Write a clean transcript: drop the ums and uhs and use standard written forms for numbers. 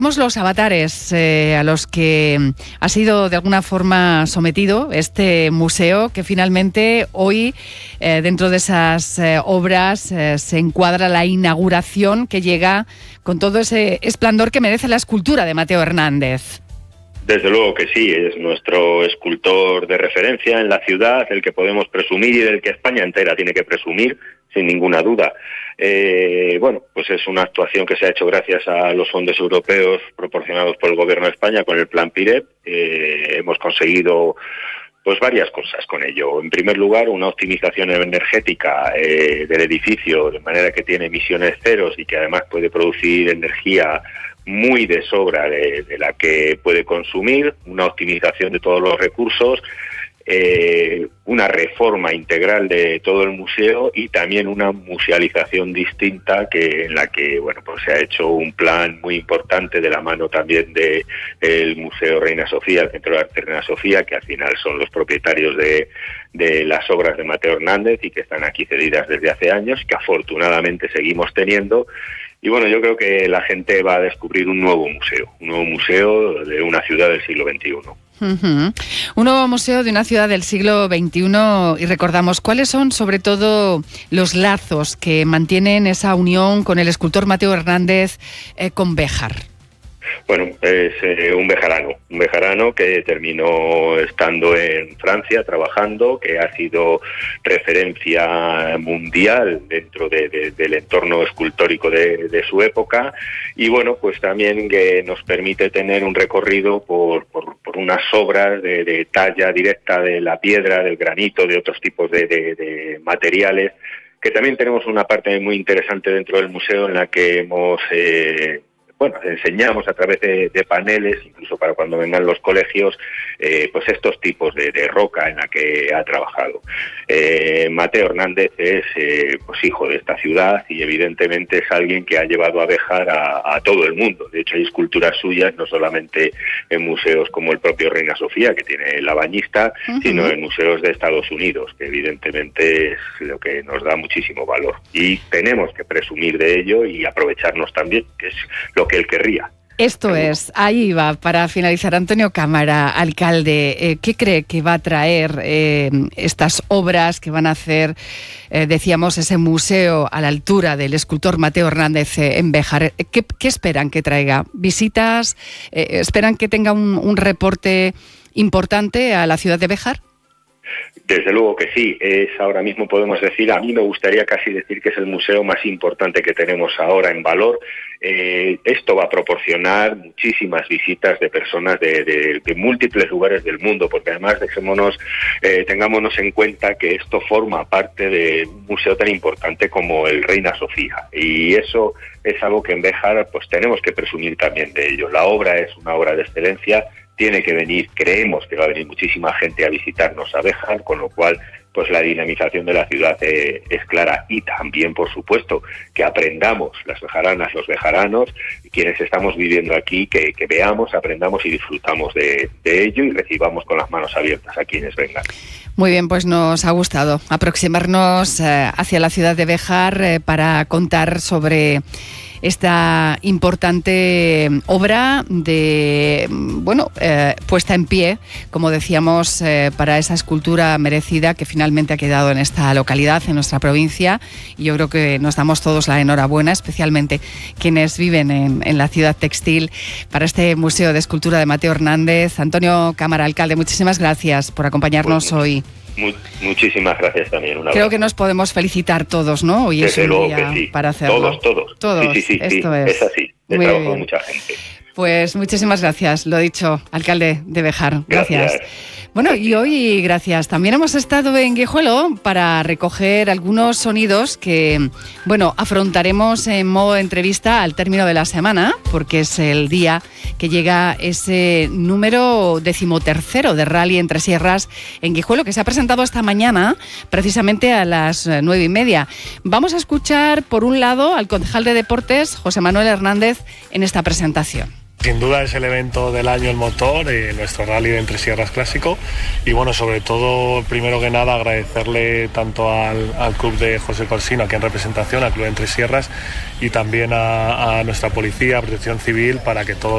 Los avatares a los que ha sido de alguna forma sometido este museo, que finalmente hoy dentro de esas obras se encuadra la inauguración que llega con todo ese esplendor que merece la escultura de Mateo Hernández. Desde luego que sí, es nuestro escultor de referencia en la ciudad, el que podemos presumir y del que España entera tiene que presumir, sin ninguna duda. Pues es una actuación que se ha hecho gracias a los fondos europeos proporcionados por el Gobierno de España con el Plan PIREP. Hemos conseguido pues varias cosas con ello. En primer lugar, una optimización energética del edificio, de manera que tiene emisiones ceros y que además puede producir energía muy de sobra de la que puede consumir, una optimización de todos los recursos, una reforma integral de todo el museo y también una musealización distinta en la que se ha hecho un plan muy importante de la mano también de el Museo Reina Sofía, el Centro de Arte Reina Sofía, que al final son los propietarios de las obras de Mateo Hernández y que están aquí cedidas desde hace años, que afortunadamente seguimos teniendo. Y yo creo que la gente va a descubrir un nuevo museo de una ciudad del siglo XXI. Uh-huh. Un nuevo museo de una ciudad del siglo XXI, y recordamos cuáles son sobre todo los lazos que mantienen esa unión con el escultor Mateo Hernández con Béjar. Es un bejarano que terminó estando en Francia trabajando, que ha sido referencia mundial dentro del entorno escultórico de su época y también que nos permite tener un recorrido por unas obras de talla directa de la piedra, del granito, de otros tipos de materiales, que también tenemos una parte muy interesante dentro del museo en la que hemos enseñamos a través de paneles, incluso para cuando vengan los colegios, estos tipos de roca en la que ha trabajado. Mateo Hernández es hijo de esta ciudad y evidentemente es alguien que ha llevado a Béjar a todo el mundo. De hecho, hay esculturas suyas, no solamente en museos como el propio Reina Sofía, que tiene la Bañista, uh-huh, sino en museos de Estados Unidos, que evidentemente es lo que nos da muchísimo valor. Y tenemos que presumir de ello y aprovecharnos también, que es lo que él querría. Esto es, ahí va, para finalizar. Antonio Cámara, alcalde, ¿qué cree que va a traer estas obras que van a hacer, decíamos, ese museo a la altura del escultor Mateo Hernández en Béjar? ¿Qué esperan que traiga? ¿Visitas? ¿Esperan que tenga un reporte importante a la ciudad de Béjar? Desde luego que sí, ahora mismo podemos decir, a mí me gustaría casi decir que es el museo más importante que tenemos ahora en valor. Esto va a proporcionar muchísimas visitas de personas de múltiples lugares del mundo, porque además tengámonos en cuenta que esto forma parte de un museo tan importante como el Reina Sofía, y eso es algo que en Béjar tenemos que presumir también de ello. La obra es una obra de excelencia. Tiene que venir, creemos que va a venir muchísima gente a visitarnos a Béjar, con lo cual la dinamización de la ciudad es clara. Y también, por supuesto, que aprendamos las bejaranas, los bejaranos, quienes estamos viviendo aquí, que veamos, aprendamos y disfrutamos de ello y recibamos con las manos abiertas a quienes vengan. Muy bien, pues nos ha gustado aproximarnos hacia la ciudad de Béjar para contar sobre esta importante obra de puesta en pie, como decíamos, para esa escultura merecida que finalmente ha quedado en esta localidad, en nuestra provincia, y yo creo que nos damos todos la enhorabuena, especialmente quienes viven en la ciudad textil, para este Museo de Escultura de Mateo Hernández. Antonio Cámara, alcalde, muchísimas gracias por acompañarnos hoy. Muchísimas gracias también. Creo que nos podemos felicitar todos, ¿no? Hoy Desde es un día que sí. Para hacerlo. Todos. Sí. Esto es así. Trabajo con mucha gente. Pues muchísimas gracias, lo dicho, alcalde de Béjar. Gracias. Bueno, y hoy, gracias, también hemos estado en Guijuelo para recoger algunos sonidos que, afrontaremos en modo entrevista al término de la semana, porque es el día que llega ese número 13º de Rally Entre Sierras en Guijuelo, que se ha presentado esta mañana, precisamente a las 9:30. Vamos a escuchar, por un lado, al concejal de Deportes, José Manuel Hernández, en esta presentación. Sin duda es el evento del año el motor, nuestro Rally de Entre Sierras clásico, y sobre todo, primero que nada, agradecerle tanto al club de José Corsino, aquí en representación, al club de Entre Sierras, y también a nuestra policía, Protección Civil, para que todo